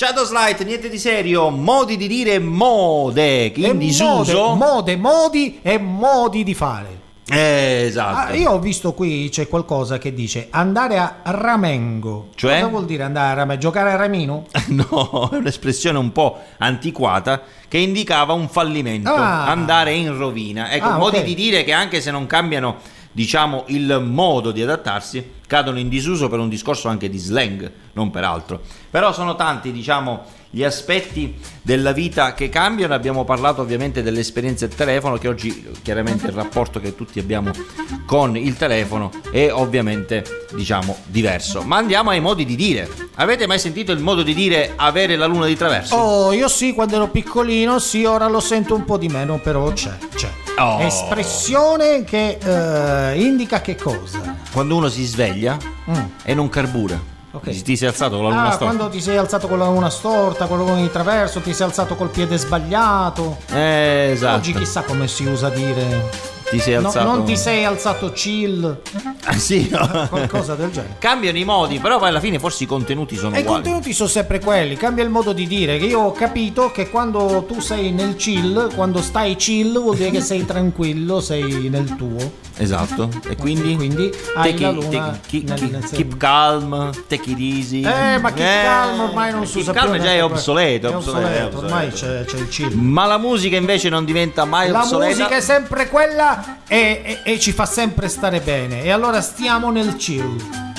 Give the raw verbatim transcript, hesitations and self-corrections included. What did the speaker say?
Shadows Light, niente di serio, modi di dire mode, in E disuso. Mode, mode, modi e modi di fare. Eh, esatto. Ah, io ho visto qui c'è qualcosa che dice andare a ramengo. Cioè? Cosa vuol dire andare a ramengo? Giocare a ramino? No, è un'espressione un po' antiquata che indicava un fallimento, Ah. andare in rovina. Ecco, Ah, modi ok. di dire che anche se non cambiano, diciamo, il modo di adattarsi, cadono in disuso per un discorso anche di slang, non per altro. Però sono tanti, diciamo, gli aspetti della vita che cambiano. Abbiamo parlato ovviamente dell'esperienza del telefono, che oggi chiaramente il rapporto che tutti abbiamo con il telefono è ovviamente, diciamo, diverso. Ma andiamo ai modi di dire. Avete mai sentito il modo di dire avere la luna di traverso? Oh, io sì, quando ero piccolino, sì, ora lo sento un po' di meno, però c'è, c'è. Oh. Espressione che eh, indica che cosa? Quando uno si sveglia Mm. e non carbura. Ok. Ti sei alzato con la luna Ah, storta. quando ti sei alzato con la luna storta, con la luna di traverso, ti sei alzato col piede sbagliato. Eh, esatto. Oggi chissà come si usa dire. Ti sei No, alzato. non ti sei alzato chill, Ah, sì, no. qualcosa del genere. Cambiano i modi, però poi alla fine forse i contenuti sono E i uguali. contenuti sono sempre quelli, cambia il modo di dire. Che io ho capito che quando tu sei nel chill, quando stai chill, vuol dire che sei tranquillo, sei nel tuo. Esatto. E quindi? Quindi hai Take la it- luna take- keep, nel- keep- nel segno. keep calm, take it easy. Eh, ma keep calm ormai non si keep usa calm più. già è obsoleto, È obsoleto, obsoleto, è ormai obsoleto. c'è, c'è il chill. Ma la musica invece non diventa mai La obsoleta. musica è sempre quella e, e- e ci fa sempre stare bene. E allora stiamo nel chill.